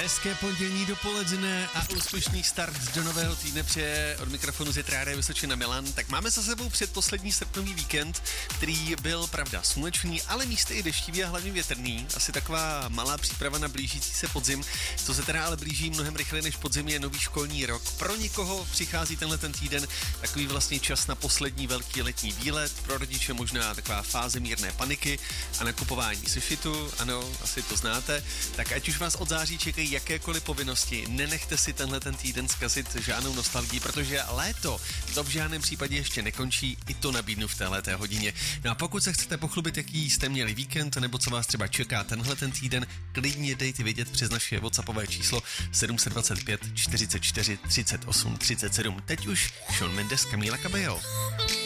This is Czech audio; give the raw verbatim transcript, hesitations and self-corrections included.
Hezké pondělní dopoledne a úspěšný start do nového týdne přeje od mikrofonu z Rádia Vysočina Milan. Tak máme za sebou předposlední srpnový víkend, který byl, pravda, slunečný, ale místy i deštivý a hlavně větrný. Asi taková malá příprava na blížící se podzim. Co se teda ale blíží mnohem rychleji než podzim, je nový školní rok. Pro někoho přichází tenhle ten týden takový vlastně čas na poslední velký letní výlet. Pro rodiče možná taková fáze mírné paniky a nakupování sešitu. Ano, asi to znáte. Tak ať už vás od září čekají jakékoliv povinnosti, nenechte si tenhle ten týden zkazit žádnou nostalgii, protože léto to v žádném případě ještě nekončí, i to nabídnu v téhleté hodině. No a pokud se chcete pochlubit, jaký jste měli víkend, nebo co vás třeba čeká tenhle ten týden, klidně dejte vědět přes naše WhatsAppové číslo sedm set dvacet pět čtyřicet čtyři třicet osm třicet sedm. Teď už Shawn Mendes, Camila Cabello.